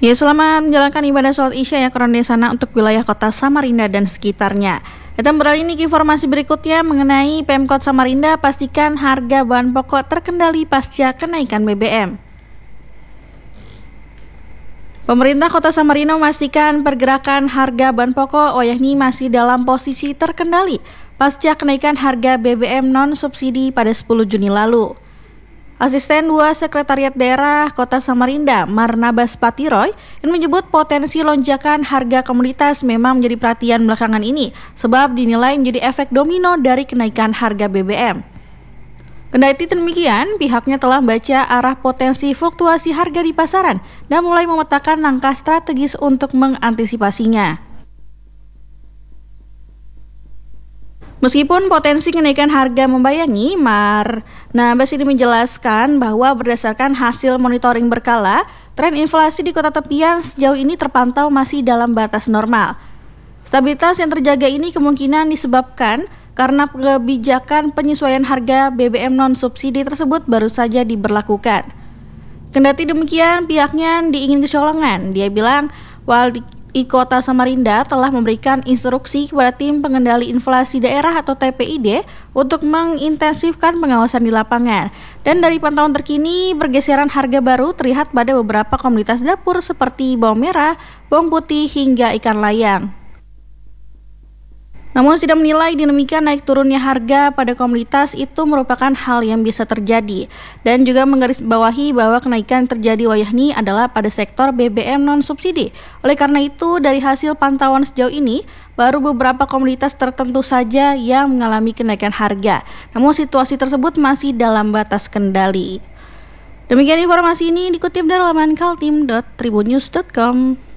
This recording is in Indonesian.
Ya, selamat menjalankan ibadah sholat Isya ya Korone sana untuk wilayah kota Samarinda dan sekitarnya. Kita beralih nih ke informasi berikutnya mengenai Pemkot Samarinda pastikan harga bahan pokok terkendali pasca kenaikan BBM. Pemerintah Kota Samarinda memastikan pergerakan harga bahan pokok yakni masih dalam posisi terkendali pasca kenaikan harga BBM non-subsidi pada 10 Juni lalu. Asisten 2 Sekretariat Daerah Kota Samarinda, Marnabas Patiroy, yang menyebut potensi lonjakan harga komoditas memang menjadi perhatian belakangan ini, sebab dinilai menjadi efek domino dari kenaikan harga BBM. Kendati demikian, pihaknya telah membaca arah potensi fluktuasi harga di pasaran dan mulai memetakan langkah strategis untuk mengantisipasinya. Meskipun potensi kenaikan harga membayangi, Marnabas ini menjelaskan bahwa berdasarkan hasil monitoring berkala, tren inflasi di kota tepian sejauh ini terpantau masih dalam batas normal. Stabilitas yang terjaga ini kemungkinan disebabkan karena kebijakan penyesuaian harga BBM non-subsidi tersebut baru saja diberlakukan. Kendati demikian, pihaknya diingin kecolongan. Dia bilang, Wali Kota Samarinda telah memberikan instruksi kepada tim pengendali inflasi daerah atau TPID untuk mengintensifkan pengawasan di lapangan. Dan dari pantauan terkini, pergeseran harga baru terlihat pada beberapa komoditas dapur seperti bawang merah, bawang putih, hingga ikan layang. Namun tidak menilai dinamika naik turunnya harga pada komoditas itu merupakan hal yang bisa terjadi dan juga menggarisbawahi bahwa kenaikan terjadi wayahni adalah pada sektor BBM non-subsidi. Oleh karena itu, dari hasil pantauan sejauh ini, baru beberapa komoditas tertentu saja yang mengalami kenaikan harga. Namun situasi tersebut masih dalam batas kendali. Demikian informasi ini dikutip dari laman kaltim.tribunnews.com.